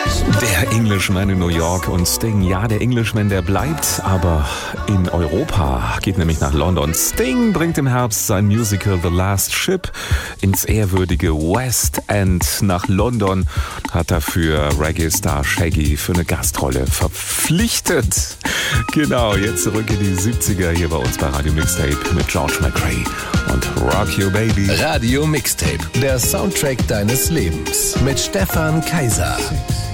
Der Englishman in New York und Sting. Ja, der Englishman, der bleibt, aber in Europa. Geht nämlich nach London. Sting bringt im Herbst sein Musical The Last Ship ins ehrwürdige West End nach London. Hat dafür Reggae-Star Shaggy für eine Gastrolle verpflichtet. Genau, jetzt zurück in die 70er hier bei uns bei Radio Mixtape mit George McRae und Rock Your Baby. Radio Mixtape, der Soundtrack deines Lebens mit Stefan Kaiser.